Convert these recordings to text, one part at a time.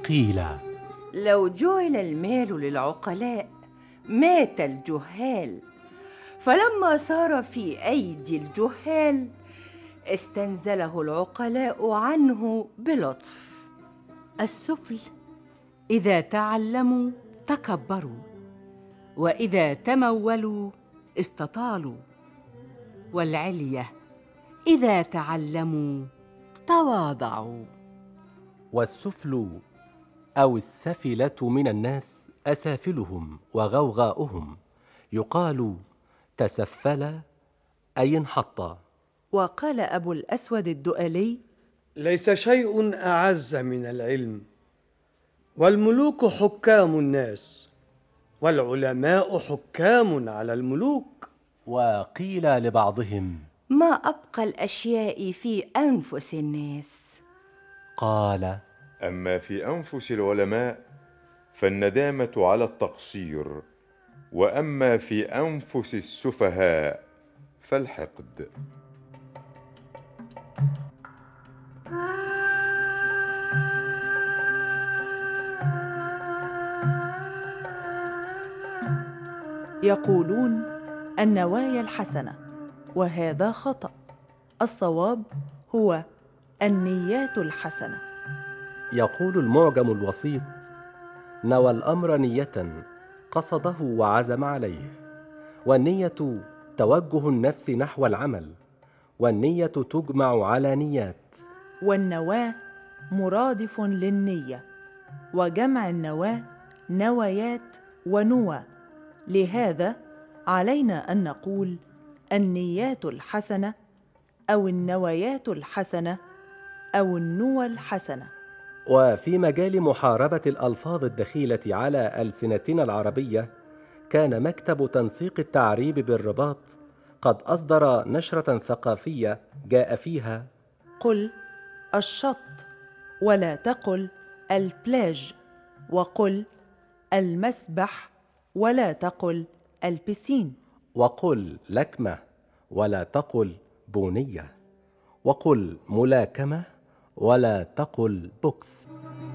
قيل: لو جعل المال للعقلاء مات الجهال، فلما صار في أيدي الجهال استنزله العقلاء عنه بلطف. السفل إذا تعلموا تكبروا، وإذا تمولوا استطالوا، والعلية إذا تعلموا تواضعوا. والسفل أو السفلة من الناس أسافلهم وغوغاؤهم، يقال تسفل أي انحط. وقال أبو الأسود الدؤلي: ليس شيء أعز من العلم، والملوك حكام الناس، والعلماء حكام على الملوك. وقيل لبعضهم: ما أبقى الأشياء في أنفس الناس؟ قال: أما في أنفس العلماء فالندامة على التقصير، وأما في أنفس السفهاء فالحقد. يقولون النوايا الحسنة، وهذا خطأ. الصواب هو النيات الحسنة. يقول المعجم الوسيط: نوى الأمر نية قصده وعزم عليه، والنية توجه النفس نحو العمل، والنية تجمع على نيات. والنواة مرادف للنية، وجمع النواة نويات ونوى. لهذا علينا أن نقول النيات الحسنة أو النويات الحسنة أو النوى الحسنة. وفي مجال محاربة الألفاظ الدخيلة على ألسنتنا العربية، كان مكتب تنسيق التعريب بالرباط قد أصدر نشرة ثقافية جاء فيها: قل الشط ولا تقل البلاج، وقل المسبح ولا تقل البسين، وقل لكمة ولا تقل بونية، وقل ملاكمة ولا تقل بوكس.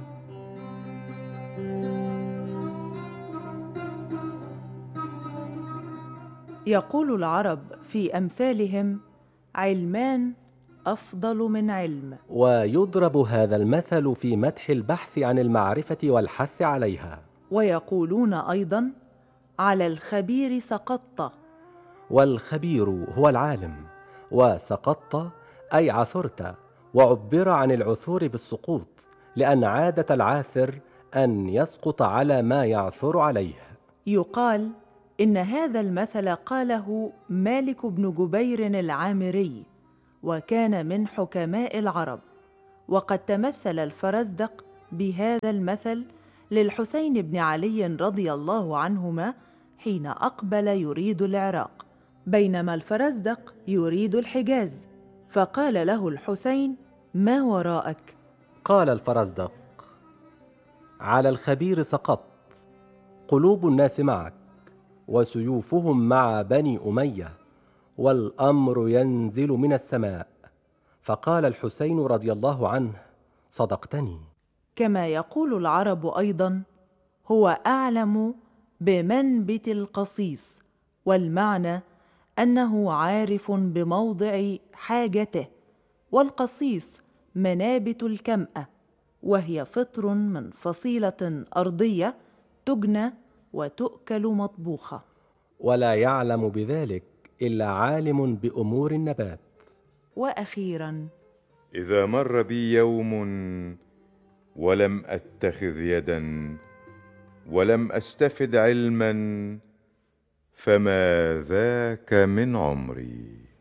يقول العرب في أمثالهم: علمان أفضل من علم. ويضرب هذا المثل في مدح البحث عن المعرفة والحث عليها. ويقولون أيضا: على الخبير سقطت. والخبير هو العالم، وسقطت أي عثرت، وعبر عن العثور بالسقوط، لأن عادة العاثر أن يسقط على ما يعثر عليه. يقال إن هذا المثل قاله مالك بن جبير العامري، وكان من حكماء العرب. وقد تمثل الفرزدق بهذا المثل للحسين بن علي رضي الله عنهما حين أقبل يريد العراق، بينما الفرزدق يريد الحجاز، فقال له الحسين: ما وراءك؟ قال الفرزدق: على الخبير سقطت، قلوب الناس معك، وسيوفهم مع بني أمية، والأمر ينزل من السماء. فقال الحسين رضي الله عنه: صدقتني. كما يقول العرب أيضا: هو أعلم بمنبت القصيص، والمعنى أنه عارف بموضع حاجته. والقصيص منابت الكمأة، وهي فطر من فصيلة أرضية تجنى وتؤكل مطبوخة. ولا يعلم بذلك إلا عالم بأمور النبات. وأخيرا: إذا مر بي يوم ولم أتخذ يدا ولم أستفد علما، فما ذاك من عمري.